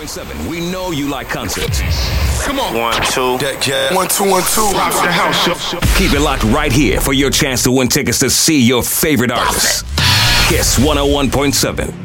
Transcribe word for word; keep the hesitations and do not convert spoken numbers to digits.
point seven. We know you like concerts. Come on. One, two. Deck, yeah. One, two, one, two. Rock the house show. Keep it locked right here for your chance to win tickets to see your favorite artists. Kiss one oh one point seven.